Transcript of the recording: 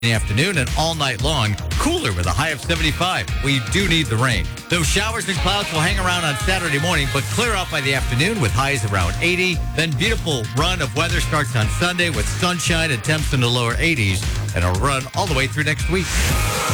the afternoon and all night long. Cooler with a high of 75. We do need the rain. Those showers and clouds will hang around on Saturday morning, but clear out by the afternoon with highs around 80. Then beautiful run of weather starts on Sunday with sunshine and temps in the lower 80s, and a run all the way through next week.